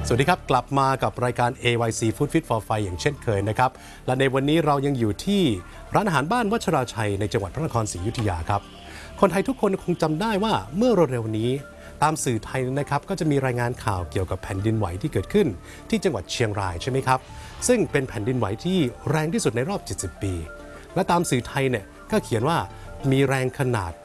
สวัสดีครับกลับมากับรายการ AYC Food Fit for Fire อย่างเช่นเคยนะครับและในวันนี้เรายังอยู่ที่ร้านอาหารบ้านวัชราชัยในจังหวัดพระนครศรีอยุธยาครับคนไทยทุกคนคงจำได้ว่าเมื่อเร็วๆนี้ตามสื่อไทยนะครับก็จะมีรายงานข่าวเกี่ยวกับแผ่นดินไหวที่เกิดขึ้นที่จังหวัดเชียงรายใช่ไหมครับซึ่งเป็นแผ่นดินไหวที่แรงที่สุดในรอบ70ปีและตามสื่อไทยเนี่ยก็เขียนว่ามีแรงขนาด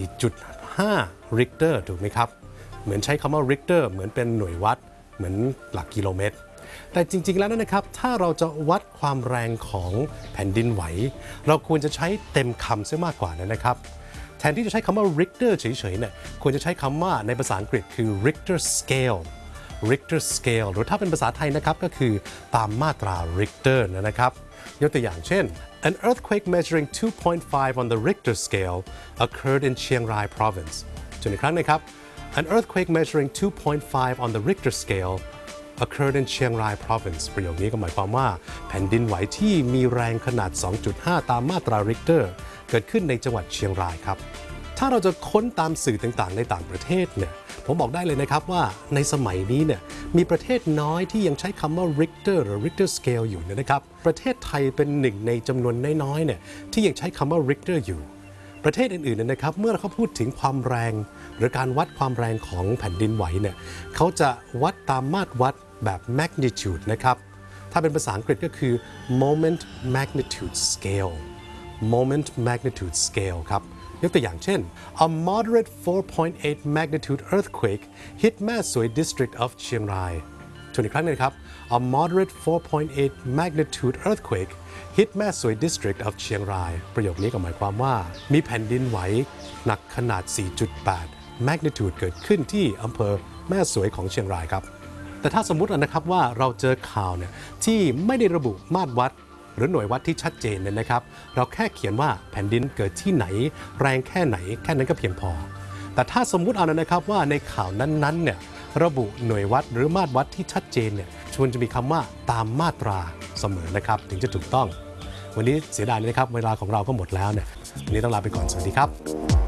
4.5 ริกเตอร์ถูกไหมครับเหมือนใช้คำว่าริกเตอร์เหมือนเป็นหน่วยวัดเหมือนหลักกิโลเมตรแต่จริงๆแล้วนะครับถ้าเราจะวัดความแรงของแผ่นดินไหวเราควรจะใช้เต็มคำซะมากกว่านะครับแทนที่จะใช้คำว่า Richter เฉยๆเนี่ยควรจะใช้คำว่าในภาษาอังกฤษคือ Richter scale Richter scale หรือถ้าเป็นภาษาไทยนะครับก็คือตามมาตรา Richter นะครับยกตัวอย่างเช่น An earthquake measuring 2.5 on the Richter scale occurred in Chiang Rai province จนอีกครั้งนะครับAn earthquake measuring 2.5 on the Richter scale occurred in Chiang Rai province ประโยคนี้ก็หมายความว่าแผ่นดินไหวที่มีแรงขนาด 2.5 ตามมาตรา Richter เกิดขึ้นในจังหวัดเชียงรายครับถ้าเราจะค้นตามสื่อต่างๆในต่างประเทศเนี่ยผมบอกได้เลยนะครับว่าในสมัยนี้เนี่ยมีประเทศน้อยที่ยังใช้คำว่า Richter หรือ Richter scale อยู่นะครับประเทศไทยเป็นหนึ่งในจำนวนน้อยๆเนี่ยที่ยังใช้คำว่า Richter อยู่ประเทศอื่นๆนะครับเมื่อเขาพูดถึงความแรงหรือการวัดความแรงของแผ่นดินไหวเนี่ยเขาจะวัดตามมาตรวัดแบบ magnitude นะครับถ้าเป็นภาษาอังกฤษก็คือ moment magnitude scale moment magnitude scale ครับยกตัวอย่างเช่น a moderate 4.8 magnitude earthquake hit แม่สวย district of เชียงรายทวนอีกครั้งนึงครับ a moderate 4.8 magnitude earthquake hit แม่สวย district of เชียงรายประโยคนี้ก็หมายความว่ามีแผ่นดินไหวหนักขนาด 4.8 magnitude เกิดขึ้นที่อำเภอแม่สวยของเชียงรายครับแต่ถ้าสมมุตินะครับว่าเราเจอข่าวเนี่ยที่ไม่ได้ระบุมาตรวัดหรือหน่วยวัดที่ชัดเจนเนี่ยนะครับเราแค่เขียนว่าแผ่นดินเกิดที่ไหนแรงแค่ไหนแค่นั้นก็เพียงพอแต่ถ้าสมมุติเอานะครับว่าในข่าวนั้นๆเนี่ยระบุหน่วยวัดหรือมาตรวัดที่ชัดเจนเนี่ยควรจะมีคำว่าตามมาตราเสมอนะครับถึงจะถูกต้องวันนี้เสียดายเลยนะครับเวลาของเราก็หมดแล้วเนี่ยวันนี้ต้องลาไปก่อนสวัสดีครับ